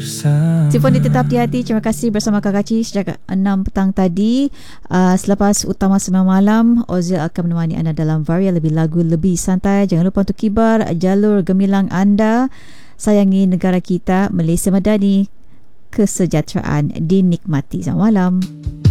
Telefon di Tetap di Hati. Terima kasih bersama Kak Kaci sejak 6 petang tadi. Selepas utama 9 malam, Ozil akan menemani anda dalam varia lebih lagu lebih santai. Jangan lupa untuk kibar jalur gemilang anda. Sayangi negara kita, Malaysia Madani. Kesejahteraan dinikmati. Selamat malam.